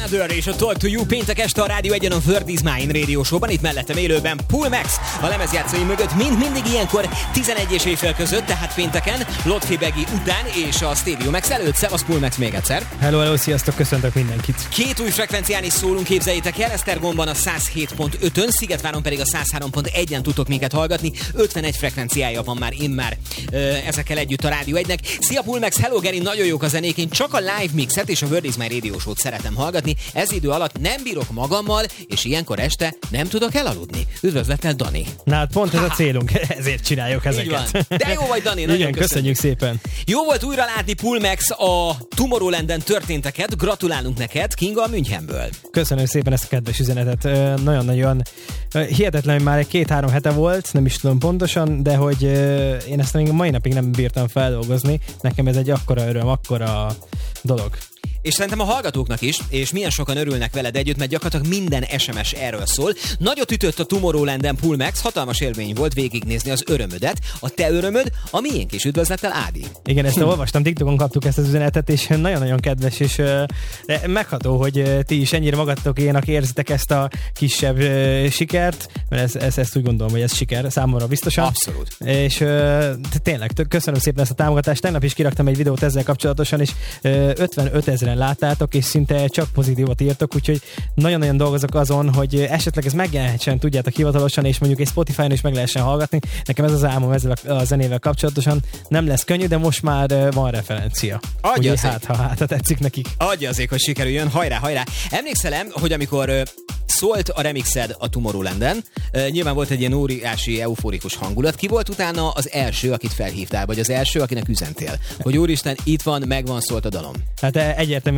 Mother és a Talk to You péntek este a Rádió 1-en a Word is Mine Radio Show-ban, itt mellettem élőben Pull Max, a lemezjátszói mögött mindig ilyenkor 11 és éjfél között, tehát pénteken, Lotfi Begi után és a Stadium Max előtt. Szevasz Pull Max még egyszer. Hello, sziasztok, köszöntök mindenkit. Két új frekvencián is szólunk, képzeljétek el, Esztergomban a 107.5-ön, Szigetváron pedig a 103.1-en tudtok minket hallgatni, 51 frekvenciája van már immár ezekkel együtt a Rádió 1-nek. Szia Pull Max, hello Geri, nagyon jók a zenék, én csak a live mixet és a Word is Mine Radio Show-t szeretem hallgatni, ez idő alatt nem bírok magammal, és ilyenkor este nem tudok elaludni. Üdvözlettel, Dani. Na hát pont ez a célunk, ezért csináljuk ezeket. Így van. De jó vagy, Dani, nagyon igen, köszönjük szépen. Jó volt újra látni Pull Max a Tomorrowlanden történteket, gratulálunk neked, Kinga a Münchenből. Köszönöm szépen ezt a kedves üzenetet, nagyon-nagyon hihetetlen, hogy már egy 2-3 hete volt, nem is tudom pontosan, de hogy én ezt még mai napig nem bírtam feldolgozni, nekem ez egy akkora öröm, akkora dolog. És szerintem a hallgatóknak is, és milyen sokan örülnek veled együtt, mert gyakorlatilag minden SMS erről szól. Nagyot ütött a Tomorrowlanden Pull Max, hatalmas élmény volt végignézni az örömödet. A te örömöd, a miénk is. Üdvözlettel, Ádi. Igen, ezt olvastam, TikTokon kaptuk ezt az üzenetet, és nagyon-nagyon kedves, és megható, hogy ti is ennyire magatokénak érzitek ezt a kisebb sikert, mert ezt úgy gondolom, hogy ez siker számomra biztosan. Abszolút. És tényleg, köszönöm szépen ezt a támogatást. Tegnap is kiraktam egy videót ezzel kapcsolatosan, és 55 000 láttátok, és szinte csak pozitívat írtok, úgyhogy nagyon-nagyon dolgozok azon, hogy esetleg ez megjelenhetsen, tudjátok hivatalosan, és mondjuk egy Spotify-on is meg lehessen hallgatni. Nekem ez az álmom ezzel a zenével kapcsolatosan. Nem lesz könnyű, de most már van referencia. Adja ugye, hát tetszik nekik. Adja azért, hogy sikerüljön. Hajrá! Emlékszel, hogy amikor szólt a remixed a Tomorrowlanden, nyilván volt egy ilyen óriási euforikus hangulat. Ki volt utána az első, akit felhívtál, vagy az első, akinek üzentél? Hogy úristen, itt van, megvan, szólt a dalom. Hát egyértelmű